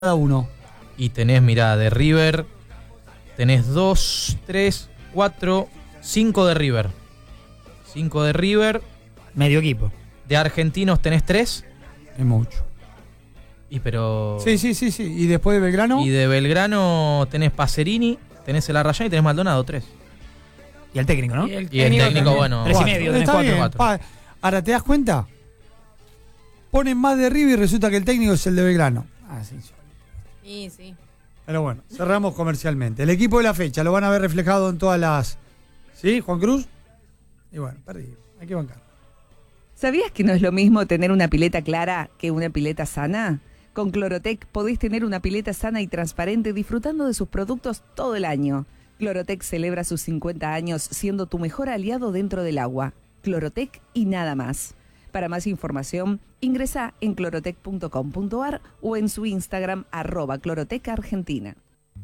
uno. Y tenés, mirá, de River, tenés 2, 3, 4, 5 de River. 5 de River. Medio equipo. De Argentinos tenés 3. Es mucho. Y pero... Sí. ¿Y después de Belgrano? Y de Belgrano tenés Pacerini, tenés el Arrayán y tenés Maldonado, 3. Y el técnico, ¿no? Y el técnico, bueno, 3,5. tenés 4. Ahora, ¿te das cuenta? Ponen más de River y resulta que el técnico es el de Belgrano. Sí. Pero bueno, cerramos comercialmente. El equipo de la fecha lo van a ver reflejado en todas las... ¿Sí, Juan Cruz? Y bueno, perdí. Hay que bancar. ¿Sabías que no es lo mismo tener una pileta clara que una pileta sana? Con Clorotec podés tener una pileta sana y transparente disfrutando de sus productos todo el año. Clorotec celebra sus 50 años siendo tu mejor aliado dentro del agua. Clorotec y nada más. Para más información, ingresa en clorotec.com.ar o en su Instagram @clorotecargentina.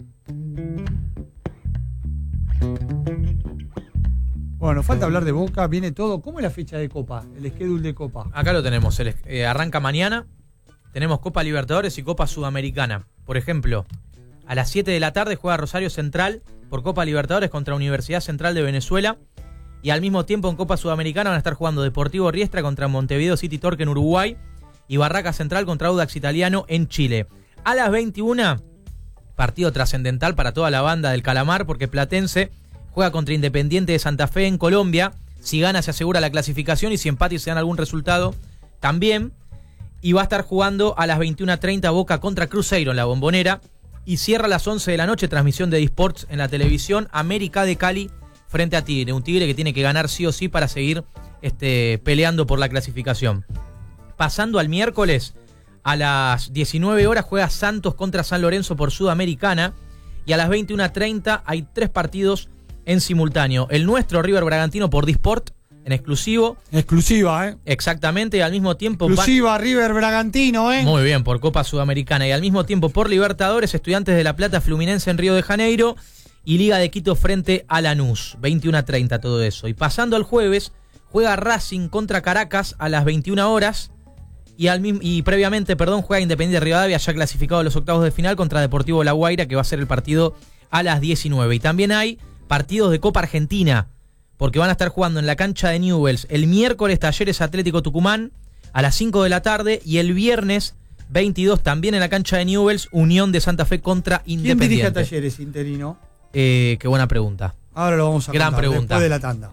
Bueno, falta hablar de Boca, viene todo. ¿Cómo es la fecha de Copa? El schedule de Copa. Acá lo tenemos, arranca mañana. Tenemos Copa Libertadores y Copa Sudamericana. Por ejemplo, a las 7 de la tarde juega Rosario Central por Copa Libertadores contra Universidad Central de Venezuela. Y al mismo tiempo en Copa Sudamericana van a estar jugando Deportivo Riestra contra Montevideo City Torque en Uruguay y Barraca Central contra Audax Italiano en Chile. A las 21, partido trascendental para toda la banda del Calamar porque Platense juega contra Independiente de Santa Fe en Colombia. Si gana se asegura la clasificación y si empata y se dan algún resultado también. Y va a estar jugando a las 21:30 Boca contra Cruzeiro en la Bombonera. Y cierra a las 11 de la noche transmisión de eSports en la televisión América de Cali frente a Tigre, un Tigre que tiene que ganar sí o sí para seguir peleando por la clasificación. Pasando al miércoles, a las 19 horas juega Santos contra San Lorenzo por Sudamericana y a las 21:30 hay 3 partidos en simultáneo. El nuestro, River Bragantino por Disport, en exclusivo. Exclusiva, ¿eh? Exactamente, y al mismo tiempo... Exclusiva, River Bragantino, ¿eh? Muy bien, por Copa Sudamericana. Y al mismo tiempo por Libertadores, Estudiantes de La Plata, Fluminense en Río de Janeiro... y Liga de Quito frente a Lanús, 21:30 todo eso. Y pasando al jueves, juega Racing contra Caracas a las 21 horas. Y previamente, juega Independiente Rivadavia, ya clasificado a los octavos de final, contra Deportivo La Guaira, que va a ser el partido a las 19. Y también hay partidos de Copa Argentina, porque van a estar jugando en la cancha de Newell's el miércoles Talleres Atlético Tucumán a las 5 de la tarde. Y el viernes 22, también en la cancha de Newell's, Unión de Santa Fe contra Independiente. ¿Quién dirige a Talleres, interino? Qué buena pregunta. Ahora lo vamos a Gran contar, pregunta. Después de la tanda.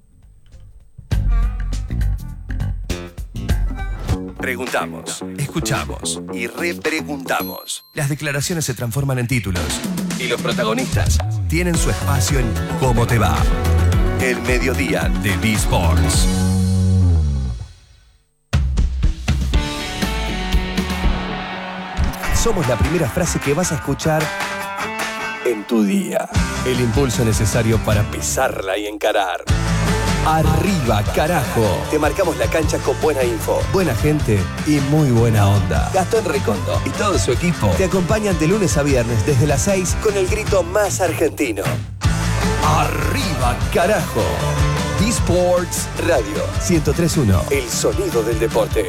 Preguntamos, escuchamos y repreguntamos. Las declaraciones se transforman en títulos y los protagonistas tienen su espacio en ¿Cómo te va? El mediodía de eSports. Somos la primera frase que vas a escuchar en tu día. El impulso necesario para pisarla y encarar. Arriba, carajo. Te marcamos la cancha con buena info, buena gente y muy buena onda. Gastón Recondo y todo su equipo te acompañan de lunes a viernes desde las 6 con el grito más argentino. Arriba, carajo. eSports Radio 103.1. El sonido del deporte.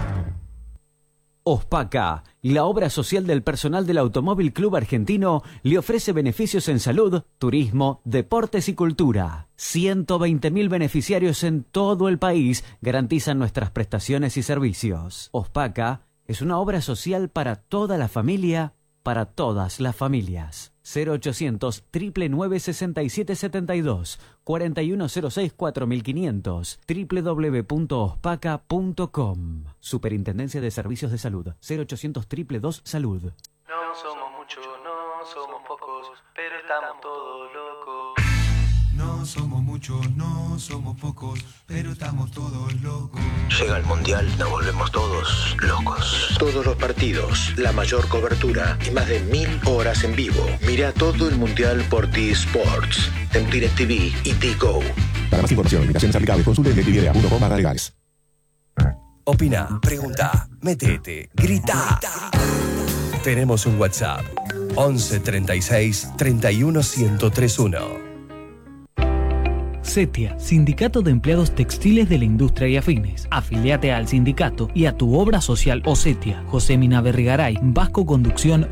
Ospaca, la obra social del personal del Automóvil Club Argentino, le ofrece beneficios en salud, turismo, deportes y cultura. 120.000 beneficiarios en todo el país garantizan nuestras prestaciones y servicios. Ospaca es una obra social para toda la familia, para todas las familias. 0800 999 6772 4106 4500 www.ospaca.com. Superintendencia de Servicios de Salud. 0800 222 Salud. No somos muchos, no somos pocos, pero estamos todos locos. No somos muchos, no somos pocos, pero estamos todos locos. Llega el Mundial, nos volvemos todos locos. Todos los partidos, la mayor cobertura y más de 1000 horas en vivo. Mira todo el Mundial por eSports en DirecTV y Tigo. Para más información, limitaciones aplicables, consulte directv.com/legales. Opina, pregunta, metete, grita. Tenemos un WhatsApp 11 36 31 1031. SETIA, Sindicato de Empleados Textiles de la Industria y Afines. Afiliate al sindicato y a tu obra social o SETIA. José Mina Berrigaray, Vasco Conducción